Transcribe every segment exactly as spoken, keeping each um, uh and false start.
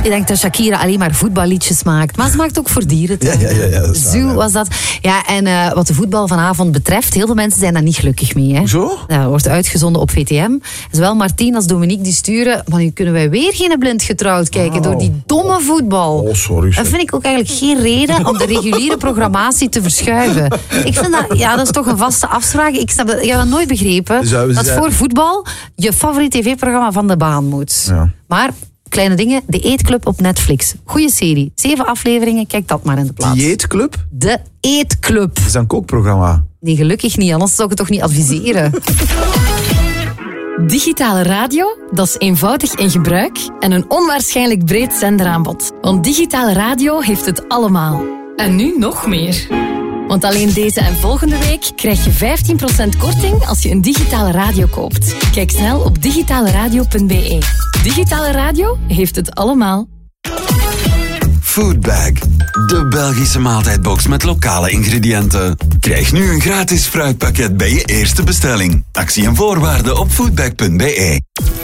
Je denkt dat Shakira alleen maar voetballiedjes maakt. Maar ze maakt ook voor dieren. Ja, ja, ja, ja, Zo was dat. Ja, en uh, wat de voetbal vanavond betreft, heel veel mensen zijn daar niet gelukkig mee. Hè. Zo? Dat wordt uitgezonden op V T M. Zowel Martien als Dominique die sturen, maar nu kunnen wij weer geen blind getrouwd kijken oh. door die domme voetbal. Oh, sorry. Dat vind ik ook eigenlijk geen reden om de reguliere programmatie te verschuiven. Ik vind dat, ja, dat is toch een vaste afspraak. Ik, snap dat, ik heb dat nooit begrepen. Zou dat zijn... voor voetbal je favoriete tv-programma van de baan moet. Ja. Maar... Kleine dingen, de Eetclub op Netflix. Goeie serie. Zeven afleveringen, kijk dat maar in de plaats. Die Eetclub? De Eetclub. Dat is een kookprogramma. Nee, gelukkig niet, anders zou ik het toch niet adviseren. Digitale radio, dat is eenvoudig in gebruik en een onwaarschijnlijk breed zenderaanbod. Want digitale radio heeft het allemaal. En nu nog meer. Want alleen deze en volgende week krijg je vijftien procent korting als je een digitale radio koopt. Kijk snel op digitale radio punt b e. Digitale radio heeft het allemaal. Foodbag, de Belgische maaltijdbox met lokale ingrediënten. Krijg nu een gratis fruitpakket bij je eerste bestelling. Actie en voorwaarden op foodbag punt b e.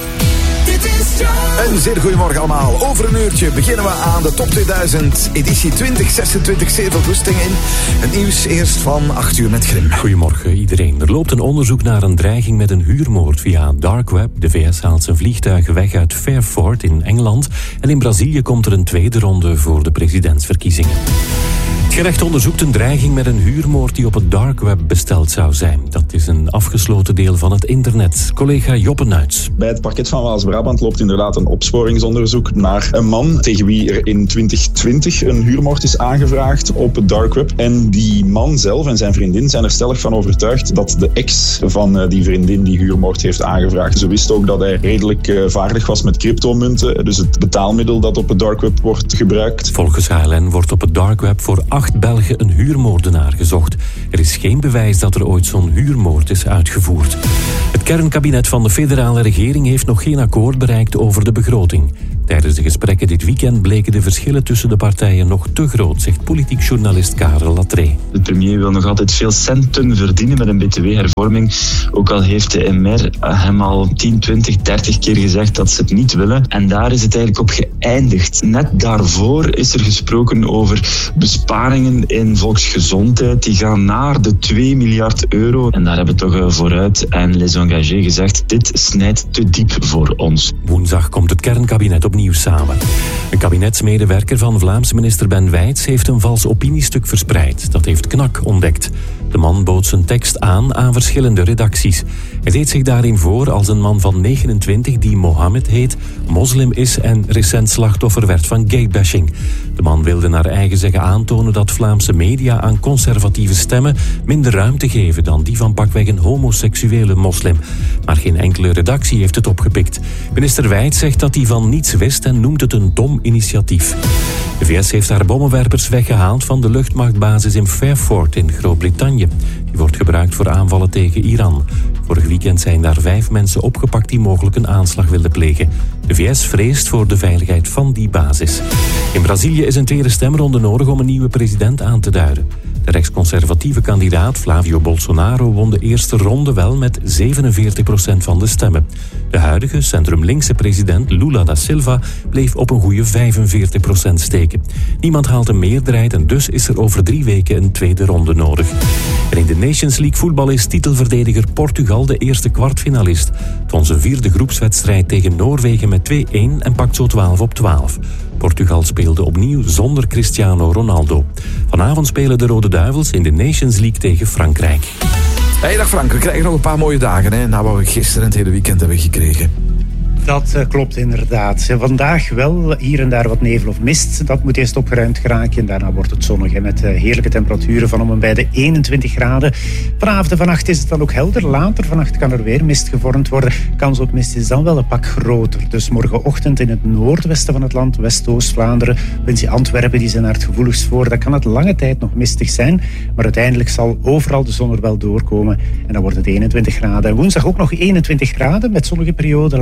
Een zeer goedemorgen allemaal. Over een uurtje beginnen we aan de Top tweeduizend, editie twintig zesentwintig. Zeer veel goesting in. Het nieuws eerst van acht uur met Grim. Goedemorgen iedereen. Er loopt een onderzoek naar een dreiging met een huurmoord via dark web. De V S haalt zijn vliegtuigen weg uit Fairford in Engeland. En in Brazilië komt er een tweede ronde voor de presidentsverkiezingen. Het gerecht onderzoekt een dreiging met een huurmoord die op het dark web besteld zou zijn. Dat is een afgesloten deel van het internet. Collega Joppe Nuits. Bij het parket van Waals-Brabant loopt inderdaad een opsporingsonderzoek naar een man tegen wie er in twintig twintig een huurmoord is aangevraagd op het dark web. En die man zelf en zijn vriendin zijn er stellig van overtuigd dat de ex van die vriendin die huurmoord heeft aangevraagd. Ze wist ook dat hij redelijk vaardig was met cryptomunten, dus het betaalmiddel dat op het dark web wordt gebruikt. Volgens H L N wordt op het dark web voor acht Belgen een huurmoordenaar gezocht. Er is geen bewijs dat er ooit zo'n huurmoord is uitgevoerd. Het kernkabinet van de federale regering heeft nog geen akkoord bereikt over de begroting. Tijdens de gesprekken dit weekend bleken de verschillen tussen de partijen nog te groot, zegt politiek journalist Karel Latré. De premier wil nog altijd veel centen verdienen met een B T W-hervorming. Ook al heeft de M R hem al tien, twintig, dertig keer gezegd dat ze het niet willen. En daar is het eigenlijk op geëindigd. Net daarvoor is er gesproken over besparingen in volksgezondheid. Die gaan naar de twee miljard euro. En daar hebben toch vooruit en les engagés gezegd, dit snijdt te diep voor ons. Woensdag komt het kernkabinet opnieuw samen. Een kabinetsmedewerker van Vlaamse minister Ben Wijts heeft een vals opiniestuk verspreid. Dat heeft Knak ontdekt. De man bood zijn tekst aan aan verschillende redacties. Hij deed zich daarin voor als een man van negenentwintig die Mohammed heet, moslim is en recent slachtoffer werd van gaybashing. De man wilde naar eigen zeggen aantonen dat Vlaamse media aan conservatieve stemmen minder ruimte geven dan die van pakweg een homoseksuele moslim. Maar geen enkele redactie heeft het opgepikt. Minister Wijts zegt dat hij van niets wist en noemt het een dom initiatief. De V S heeft haar bommenwerpers weggehaald van de luchtmachtbasis in Fairford in Groot-Brittannië. Die wordt gebruikt voor aanvallen tegen Iran. Vorig weekend zijn daar vijf mensen opgepakt die mogelijk een aanslag wilden plegen. De V S vreest voor de veiligheid van die basis. In Brazilië is een tweede stemronde nodig om een nieuwe president aan te duiden. De rechtsconservatieve kandidaat Flavio Bolsonaro won de eerste ronde wel met zevenenveertig procent van de stemmen. De huidige centrum-linkse president Lula da Silva bleef op een goede vijfenveertig procent steken. Niemand haalt een meerderheid en dus is er over drie weken een tweede ronde nodig. En in de Nations League voetbal is titelverdediger Portugal de eerste kwartfinalist. Het won zijn vierde groepswedstrijd tegen Noorwegen met twee-één en pakt zo twaalf op twaalf. Portugal speelde opnieuw zonder Cristiano Ronaldo. Vanavond spelen de Rode Duivels in de Nations League tegen Frankrijk. Hey, dag Frank, we krijgen nog een paar mooie dagen, hè, na wat we gisteren het hele weekend hebben gekregen. Dat uh, klopt inderdaad. Vandaag wel hier en daar wat nevel of mist. Dat moet eerst opgeruimd geraken en daarna wordt het zonnig. En met uh, heerlijke temperaturen van om en bij de eenentwintig graden. Vanavond en vannacht is het dan ook helder. Later vannacht kan er weer mist gevormd worden. Kans op mist is dan wel een pak groter. Dus morgenochtend in het noordwesten van het land, West-Oost-Vlaanderen, provincie Antwerpen, die zijn daar het gevoeligst voor. Dat kan het lange tijd nog mistig zijn. Maar uiteindelijk zal overal de zon er wel doorkomen. En dan wordt het eenentwintig graden. En woensdag ook nog eenentwintig graden met zonnige periode. Later meer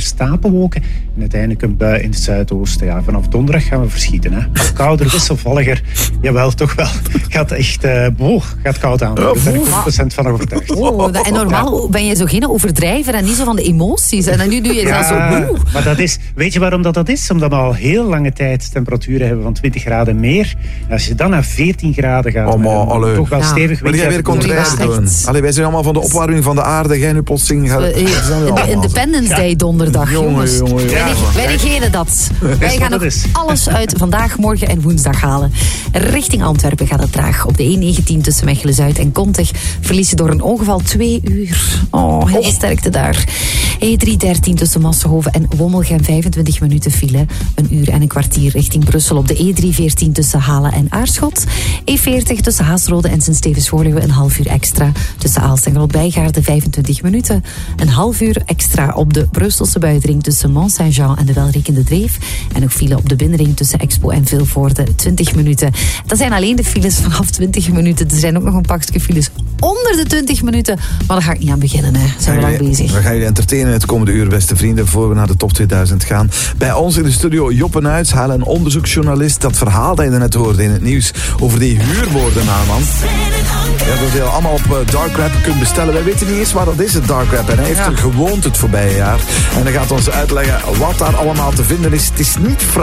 stapelwolken en uiteindelijk een bui in het zuidoosten. Ja, vanaf donderdag gaan we verschieten. Hè. Kouder, wisselvalliger. Jawel, toch wel. Gaat echt uh, boh, gaat koud aan. Daar ben ik honderd procent van overtuigd. Oh, dat, en normaal ben je zo geen overdrijver en niet zo van de emoties. En nu doe je ja, dat zo boe. Maar dat is, weet je waarom dat, dat is? Omdat we al heel lange tijd temperaturen hebben van twintig graden meer. En als je dan naar veertien graden gaat, oh, maar, dan toch wel ja. stevig wind. Wil jij weer contrair doen? Allee, wij zijn allemaal van de opwarming van de aarde. Jij nu plotseling gaat... Uh, Independence ja. Day donderdag, jongen, jongens. Jongen, jongen, ja. Wij negeren dat. Wij gaan nog alles uit vandaag, morgen en woensdag halen. Richting Antwerpen gaat het traag. Op de E negentien tussen Mechelen-Zuid en Kontich verliezen door een ongeval twee uur. Oh, heel sterkte daar. E driehonderddertien tussen Massenhoven en Wommelgem vijfentwintig minuten file. Een uur en een kwartier richting Brussel op de E driehonderdveertien tussen Halen en Aarschot. E veertig tussen Haasrode en Sint-Stevens-Voorleeuwen een half uur extra. Tussen Aalst en Grootbijgaarden vijfentwintig minuten. Een half uur extra op de Brusselse buitenring tussen Mont-Saint-Jean en de welriekende Dreef. En nog file op de binnenring tussen Expo en Vilvoorde twintig minuten. Dat zijn alleen de files vanaf twintig minuten. Er zijn ook nog een pakje files onder de twintig minuten. Maar daar ga ik niet aan beginnen. Hè. Zijn we lang bezig. We gaan jullie entertainen het komende uur, beste vrienden, voor we naar de top tweeduizend gaan. Bij ons in de studio Joppe Nuits, een onderzoeksjournalist. Dat verhaal dat je net hoorde in het nieuws over die huurmoordenaar, man. Ja, dat je allemaal op uh, Dark Web kunt bestellen. Wij weten niet eens waar dat is, het Dark Web. En hij heeft ja. er gewoond het voorbije jaar. En hij gaat ons uitleggen wat daar allemaal te vinden is. Het is niet fraai.